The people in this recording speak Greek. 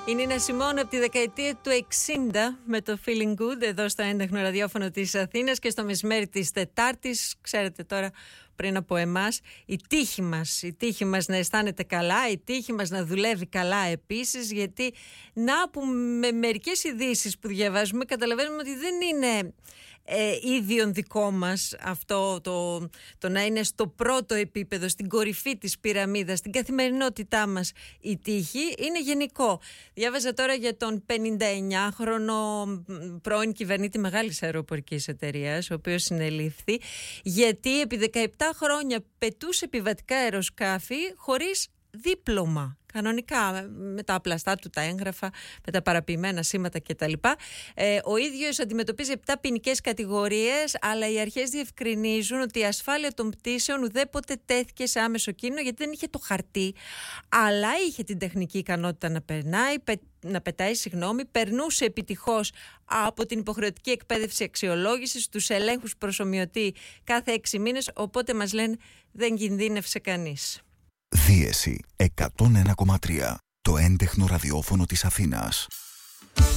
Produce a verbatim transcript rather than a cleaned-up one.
Η Νίνα Σιμών από τη δεκαετία του εξήντα με το Feeling Good εδώ στο έντεχνο ραδιόφωνο της Αθήνας και στο μεσημέρι της Τετάρτης. Ξέρετε τώρα πριν από εμάς η τύχη μας, η τύχη μας να αισθάνεται καλά, η τύχη μας να δουλεύει καλά επίσης, γιατί να που με μερικές ειδήσεις που διαβάζουμε καταλαβαίνουμε ότι δεν είναι ε, ίδιον δικό μας αυτό το, το να είναι στο πρώτο επίπεδο, στην κορυφή της πυραμίδας, στην καθημερινότητά μας η τύχη, είναι γενικό. Διάβαζα τώρα για τον πενηνταεννιάχρονο πρώην κυβερνήτη μεγάλης αεροπορικής εταιρείας, ο οποίος συνελήφθη γιατί επί δεκαεπτά χρόνια πετούσε επιβατικά αεροσκάφη χωρίς δίπλωμα. Κανονικά, με τα απλαστά του τα έγγραφα, με τα παραποιημένα σήματα κτλ. Ε, ο ίδιος αντιμετωπίζει επτά ποινικές κατηγορίες, αλλά οι αρχές διευκρινίζουν ότι η ασφάλεια των πτήσεων ουδέποτε τέθηκε σε άμεσο κίνδυνο, γιατί δεν είχε το χαρτί, αλλά είχε την τεχνική ικανότητα να περνάει, πε, να πετάει, συγγνώμη, περνούσε επιτυχώς από την υποχρεωτική εκπαίδευση αξιολόγησης, στους ελέγχους προσομοιωτή κάθε έξι μήνες, οπότε μας λένε δεν κινδύνευσε κανείς. Δίεση εκατόν ένα κόμμα τρία, το έντεχνο ραδιόφωνο της Αθήνας.